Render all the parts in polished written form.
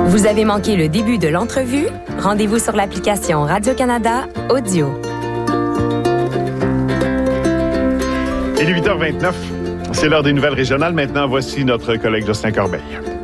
Vous avez manqué le début de l'entrevue? Rendez-vous sur l'application Radio-Canada Audio. Il est 8h29. C'est l'heure des nouvelles régionales. Maintenant, voici notre collègue Justin Corbeil.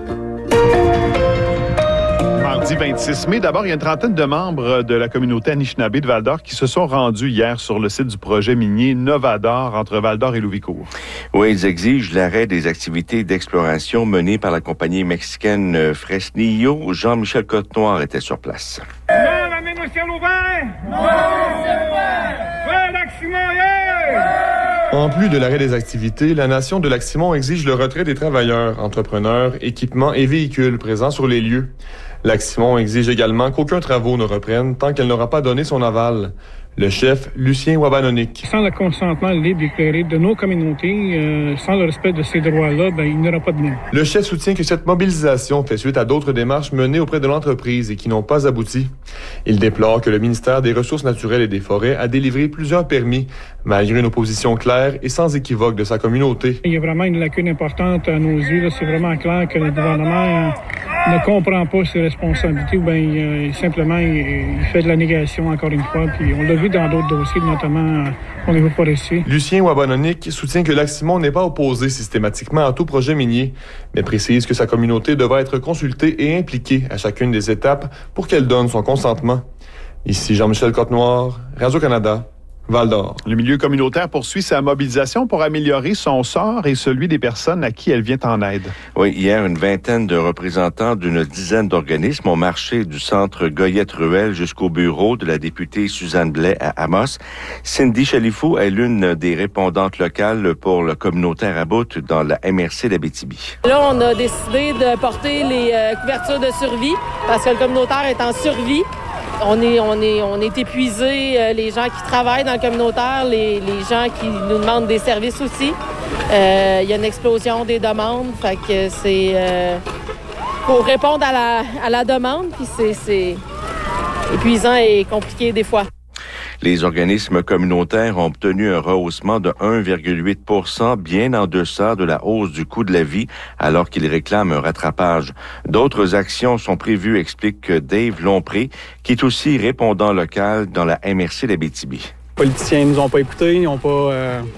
Mardi 26 mai, d'abord, il y a une trentaine de membres de la communauté Anishinaabe de Val-d'Or qui se sont rendus hier sur le site du projet minier Novador entre Val-d'Or et Louvicourt. Oui, ils exigent l'arrêt des activités d'exploration menées par la compagnie mexicaine Fresnillo. Jean-Michel Côte-Noir était sur place. Non, la mine au ciel ouvert! Non, c'est ouvert! Ouais, Lac-Simon, yeah! En plus de l'arrêt des activités, la Nation de Lac-Simon exige le retrait des travailleurs, entrepreneurs, équipements et véhicules présents sur les lieux. Lac-Simon exige également qu'aucun travaux ne reprenne tant qu'elle n'aura pas donné son aval. Le chef, Lucien Wabanonik. Sans le consentement libre et éclairé de nos communautés, sans le respect de ces droits-là, il n'y aura pas de mine. Le chef soutient que cette mobilisation fait suite à d'autres démarches menées auprès de l'entreprise et qui n'ont pas abouti. Il déplore que le ministère des Ressources naturelles et des Forêts a délivré plusieurs permis, malgré une opposition claire et sans équivoque de sa communauté. Il y a vraiment une lacune importante à nos yeux. Là. C'est vraiment clair que le gouvernement ne comprend pas ses responsabilités ou bien simplement il fait de la négation encore une fois. Puis on l'a vu dans d'autres dossiers, notamment au niveau forestier. Lucien Wabanonik soutient que Lac-Simon n'est pas opposé systématiquement à tout projet minier, mais précise que sa communauté devra être consultée et impliquée à chacune des étapes pour qu'elle donne son consentement. Ici Jean-Michel Côte-Noir, Radio-Canada, Val-d'Or. Le milieu communautaire poursuit sa mobilisation pour améliorer son sort et celui des personnes à qui elle vient en aide. Oui, hier, une vingtaine de représentants d'une dizaine d'organismes ont marché du centre Goyette-Ruel jusqu'au bureau de la députée Suzanne Blais à Amos. Cindy Chalifou est l'une des répondantes locales pour le communautaire à bout dans la MRC d'Abitibi. Là, on a décidé de porter les couvertures de survie parce que le communautaire est en survie. On est épuisés, les gens qui travaillent dans le communautaire, les gens qui nous demandent des services aussi. Il y a une explosion des demandes, fait que c'est pour répondre à la demande, puis c'est épuisant et compliqué des fois. Les organismes communautaires ont obtenu un rehaussement de 1,8 %, bien en deçà de la hausse du coût de la vie, alors qu'ils réclament un rattrapage. D'autres actions sont prévues, explique Dave Lompré, qui est aussi répondant local dans la MRC d'Abitibi. Les politiciens ne nous ont pas écoutés, ils n'ont pas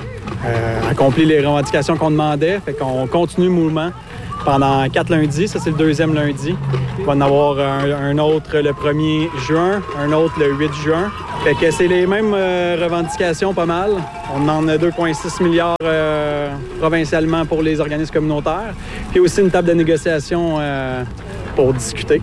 accompli les revendications qu'on demandait, fait qu'on continue le mouvement pendant 4 lundis, ça c'est le 2e lundi. Il va en avoir un autre le 1er juin, un autre le 8 juin. Fait que c'est les mêmes revendications pas mal. On demande 2,6 milliards provincialement pour les organismes communautaires. Puis aussi une table de négociation pour discuter.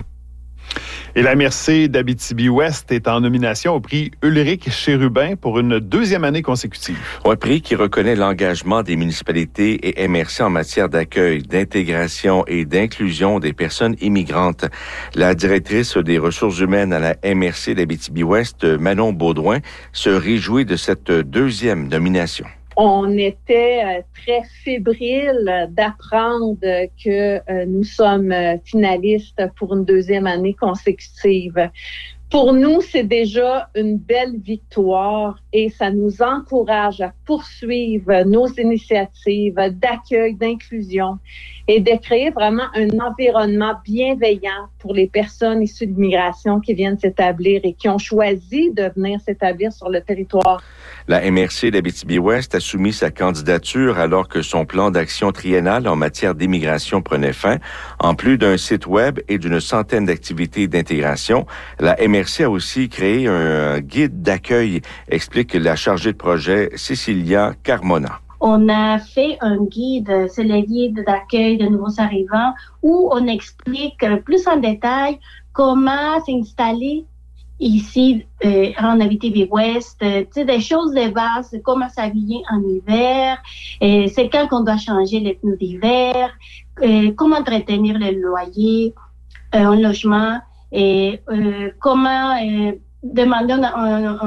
Et la MRC d'Abitibi-Ouest est en nomination au prix Ulrich Chérubin pour une 2e année consécutive. Un prix qui reconnaît l'engagement des municipalités et MRC en matière d'accueil, d'intégration et d'inclusion des personnes immigrantes. La directrice des ressources humaines à la MRC d'Abitibi-Ouest, Manon Baudouin, se réjouit de cette 2e nomination. On était très fébrile d'apprendre que nous sommes finalistes pour une 2e année consécutive. Pour nous, c'est déjà une belle victoire et ça nous encourage à poursuivre nos initiatives d'accueil, d'inclusion et de créer vraiment un environnement bienveillant pour les personnes issues de l'immigration qui viennent s'établir et qui ont choisi de venir s'établir sur le territoire. La MRC d'Abitibi-Ouest a soumis sa candidature alors que son plan d'action triennal en matière d'immigration prenait fin. En plus d'un site web et d'une centaine d'activités d'intégration, la MRC a aussi créé un guide d'accueil, explique la chargée de projet Cécilia Carmona. On a fait un guide, c'est le guide d'accueil de nouveaux arrivants, où on explique plus en détail comment s'installer ici en Abitibi-Ouest, des choses de base, comment s'habiller en hiver, c'est quand qu'on doit changer les pneus d'hiver, comment entretenir le loyer, un logement, et comment demander un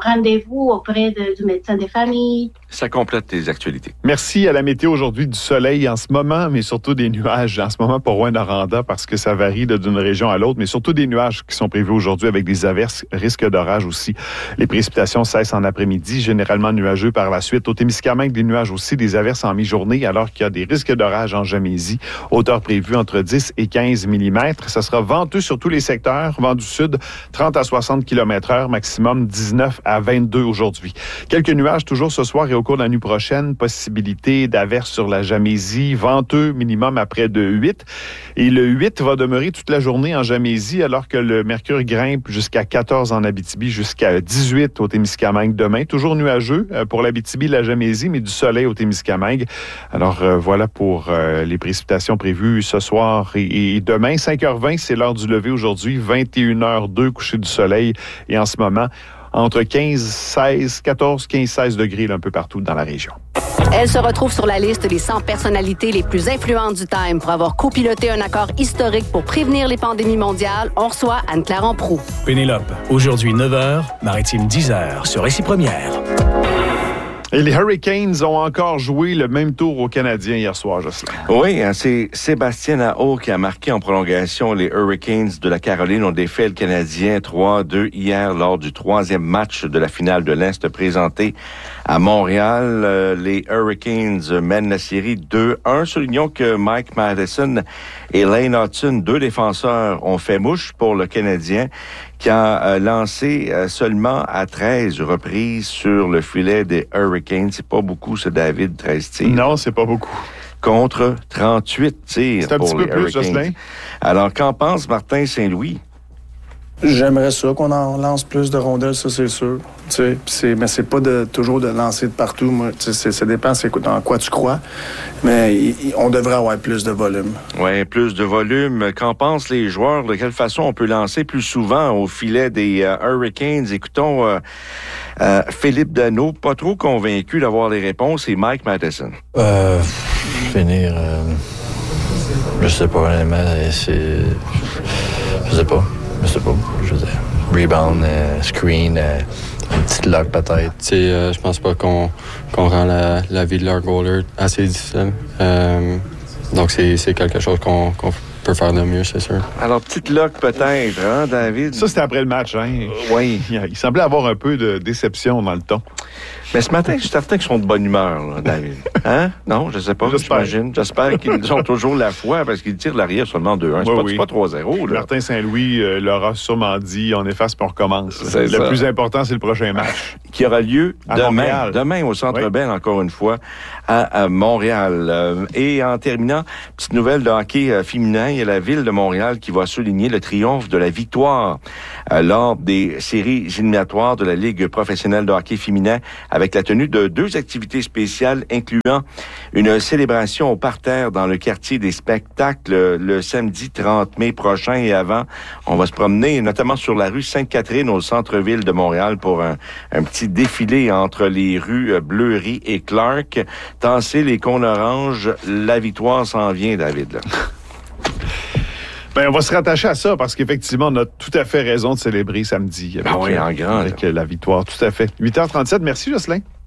rendez-vous auprès du médecin de famille. Ça complète tes actualités. Merci à la météo aujourd'hui, du soleil en ce moment, mais surtout des nuages en ce moment pour Rouyn-Noranda parce que ça varie d'une région à l'autre, mais surtout des nuages qui sont prévus aujourd'hui avec des averses, risque d'orage aussi. Les précipitations cessent en après-midi, généralement nuageux par la suite. Au Témiscamingue, des nuages aussi, des averses en mi-journée, alors qu'il y a des risques d'orage en Jamésie. Hauteur prévue entre 10 et 15 mm. Ça sera venteux sur tous les secteurs. Vent du sud, 30 à 60 km/h, maximum 19 à 22 aujourd'hui. Quelques nuages toujours ce soir et au cours de la nuit prochaine. Possibilité d'averses sur la Jamésie. Venteux, minimum à près de 8. Et le 8 va demeurer toute la journée en Jamésie, alors que le mercure grimpe jusqu'à 14 en Abitibi, jusqu'à 18 au Témiscamingue demain. Toujours nuageux pour l'Abitibi et la Jamésie, mais du soleil au Témiscamingue. Alors voilà pour les précipitations prévues ce soir et demain. 5h20, c'est l'heure du lever aujourd'hui. 21h02, coucher du soleil. Et en ce moment, entre 14, 15, 16 degrés là, un peu partout dans la région. Elle se retrouve sur la liste des 100 personnalités les plus influentes du Time pour avoir copiloté un accord historique pour prévenir les pandémies mondiales. On reçoit Anne-Claire Amproux. Pénélope, aujourd'hui 9h, Maritime 10h, sur Récit Première. Et les Hurricanes ont encore joué le même tour aux Canadiens hier soir, Jocelyn. Oui, c'est Sébastien Aho qui a marqué en prolongation. Les Hurricanes de la Caroline ont défait le Canadien 3-2 hier lors du 3e match de la finale de l'Est présenté à Montréal. Les Hurricanes mènent la série 2-1. Soulignons que Mike Matheson et Lane Hudson, 2 défenseurs, ont fait mouche pour le Canadien qui a lancé seulement à 13 reprises sur le filet des Hurricanes. C'est pas beaucoup, ce David, 13 tirs. Non, c'est pas beaucoup. Contre 38 tirs pour les Hurricanes. C'est un petit peu plus, Jocelyn. Alors, qu'en pense Martin Saint-Louis? J'aimerais ça qu'on en lance plus de rondelles, ça c'est sûr. Mais c'est pas toujours de lancer de partout. Moi, ça dépend dans quoi tu crois. Mais on devrait avoir plus de volume. Oui, plus de volume. Qu'en pensent les joueurs? De quelle façon on peut lancer plus souvent au filet des Hurricanes? Écoutons Philippe Danault, pas trop convaincu d'avoir les réponses, et Mike Matheson. Finir, je sais pas vraiment. Je sais pas. Je veux dire, rebound, screen, une petite lock peut-être. Je pense pas qu'on rend la vie de leur goaler assez difficile. Donc c'est quelque chose qu'on peut faire de mieux, c'est sûr. Alors, petite lock peut-être, hein, David? Ça, c'était après le match, hein? Oui. Il semblait avoir un peu de déception dans le ton. Mais ce matin, je suis certain qu'ils sont de bonne humeur, là, David. Hein? Non, je sais pas, j'imagine. J'espère qu'ils ont toujours la foi parce qu'ils tirent l'arrière seulement 2-1. C'est pas 3-0. Là. Martin Saint-Louis leur a sûrement dit on efface puis on recommence. Le plus important, c'est le prochain match. Qui aura lieu demain au Centre Bell, encore une fois, à Montréal. Et en terminant, petite nouvelle de hockey féminin, il y a la Ville de Montréal qui va souligner le triomphe de la victoire lors des séries éliminatoires de la Ligue professionnelle de hockey féminin avec la tenue de 2 activités spéciales incluant une célébration au parterre dans le quartier des spectacles le samedi 30 mai prochain. Et avant, on va se promener notamment sur la rue Sainte-Catherine au centre-ville de Montréal pour un petit défilé entre les rues Bleury et Clark. Tassez les cônes oranges, la victoire s'en vient, David. Là. On va se rattacher à ça parce qu'effectivement, on a tout à fait raison de célébrer samedi avec, en grand, avec la victoire. Tout à fait. 8h37. Merci, Jocelyn.